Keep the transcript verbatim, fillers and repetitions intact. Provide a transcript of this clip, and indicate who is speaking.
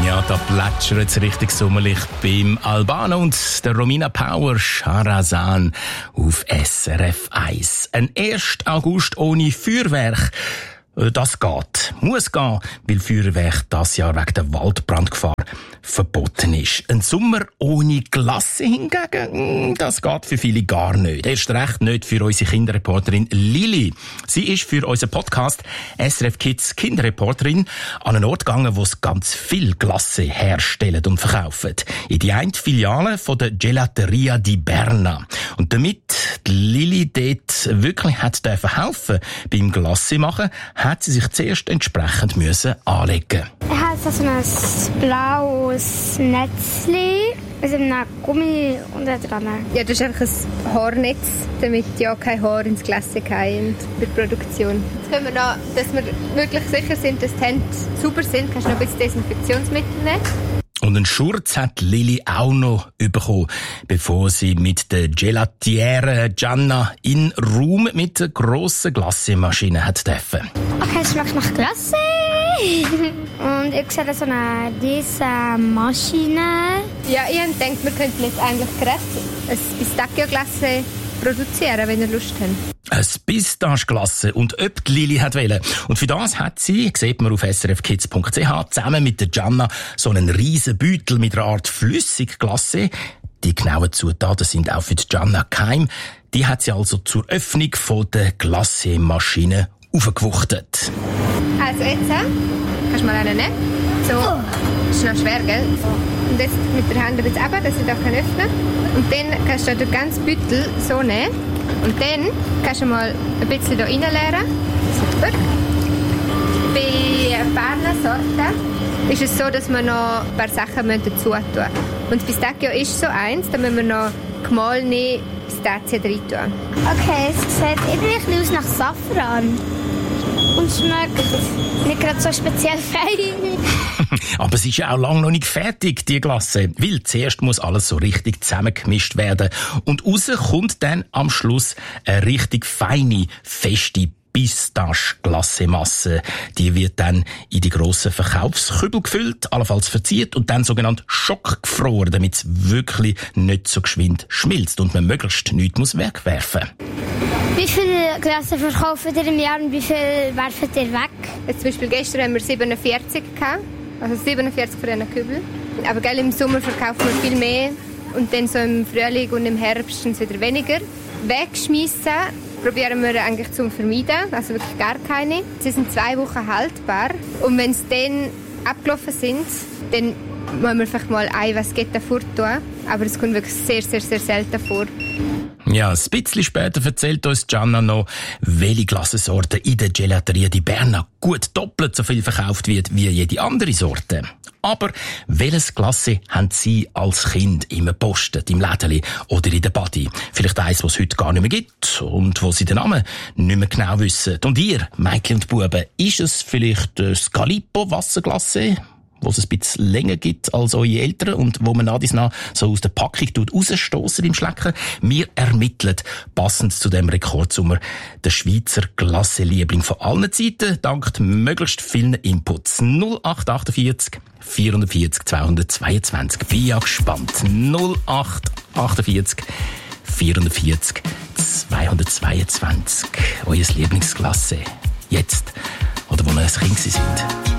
Speaker 1: Ja, da plätschert es richtig sommerlich beim Albano und der Romina Power Shahrazan auf S R F eins. Ein erster August ohne Feuerwerk. Das geht. Muss gehen, weil Feuerwerk das Jahr wegen der Waldbrandgefahr verboten ist. Ein Sommer ohne Glasse hingegen, das geht für viele gar nicht. Erst recht nicht für unsere Kinderreporterin Lili. Sie ist für unseren Podcast S R F Kids Kinderreporterin an einen Ort gegangen, wo es ganz viel Glasse herstellen und verkaufen. In die eine Filiale von der Gelateria di Berna. Und damit die Lili dort wirklich hat helfen beim Glasse machen, hat sie sich zuerst entsprechend müssen anlegen.
Speaker 2: Er hat so ein blaues Netzchen mit einem Gummi unten dran.
Speaker 3: Ja, das ist einfach ein Haarnetz, damit ja kein Haar ins Glas fallen bei der Produktion. Jetzt können wir noch, dass wir wirklich sicher sind, dass die Hände sauber sind, kannst du noch ein bisschen Desinfektionsmittel nehmen.
Speaker 1: Und einen Schurz hat Lili auch noch bekommen, bevor sie mit der Gelatiere Gianna in Raum mit der grossen Glassemaschine hat dürfen.
Speaker 2: Okay, es schmeckt nach Glasse. Und ich sehe so eine diese Maschine.
Speaker 3: Ja, ich habe gedacht, wir könnten jetzt eigentlich gerade ein Pistachio-Glasse produzieren, wenn ihr Lust habt.
Speaker 1: Ein Pistacheglasse und ob die Lili hat wollen. Und für das hat sie, sieht man auf s r f kids punkt c h, zusammen mit der Gianna so einen riesen Beutel mit einer Art Flüssigglasse. Die genauen Zutaten sind auch für die Gianna geheim. Die hat sie also zur Öffnung von der Glassemaschine aufgewuchtet.
Speaker 3: Also jetzt, kannst du mal einen nehmen. So, das ist noch schwer, gell? Und jetzt mit der Hand ein bisschen runter, dass ich das öffnen kann. Und dann kannst du den ganzen Beutel so nehmen. Und dann kannst du mal ein bisschen hier reinleeren. Super. Bei Berner-Sorten ist es so, dass wir noch ein paar Sachen dazu tun müssen. Und das Pistachio ist so eins, da müssen wir noch gemahlene Pistazien rein tun.
Speaker 2: Okay, es sieht irgendwie aus nach Safran. Und schmeckt nicht gerade so speziell fein.
Speaker 1: Aber es ist ja auch lange noch nicht fertig, die Glasse. Weil zuerst muss alles so richtig zusammengemischt werden. Und raus kommt dann am Schluss eine richtig feine, feste Pistache-Glassemasse. Die wird dann in die grossen Verkaufskübel gefüllt, allenfalls verziert und dann sogenannt schockgefroren, damit es wirklich nicht so geschwind schmilzt und man möglichst nichts muss wegwerfen.
Speaker 2: Wie viele Glasse verkaufen ihr im Jahr und wie viel werft ihr weg?
Speaker 3: Jetzt zum Beispiel gestern haben wir siebenundvierzig gehabt, also siebenundvierzig für einen Kübel. Aber gell, im Sommer verkaufen wir viel mehr und dann so im Frühling und im Herbst sind es wieder weniger. Wegschmeissen probieren wir eigentlich zu vermeiden, also wirklich gar keine. Sie sind zwei Wochen haltbar und wenn sie dann abgelaufen sind, dann müssen wir vielleicht mal ein was geht davor tun, aber es kommt wirklich sehr, sehr, sehr selten vor.
Speaker 1: Ja, ein bisschen später erzählt uns Gianna noch, welche Glassensorte in der Gelateria di Berna gut doppelt so viel verkauft wird wie jede andere Sorte. Aber welches Glasse haben Sie als Kind immer gepostet, im Lädeli oder in der Badi? Vielleicht eins, was es heute gar nicht mehr gibt und wo Sie den Namen nicht mehr genau wissen. Und ihr, Mädchen und Buben, ist es vielleicht das Calippo-Wasserglasse, wo es ein bisschen länger gibt als eure Eltern und wo man nach dies nach so aus der Packung rausstossen im Schlecken? Wir ermitteln, passend zu dem Rekordsommer, der Schweizer Glasse-Liebling von allen Zeiten, dank möglichst vielen Inputs. null acht achtundvierzig vierundvierzig zweihundertzweiundzwanzig. Bin ja gespannt. null acht achtundvierzig vierundvierzig zweihundertzweiundzwanzig. Euer Lieblingsglasse. Jetzt. Oder wo ihr als Kind sind.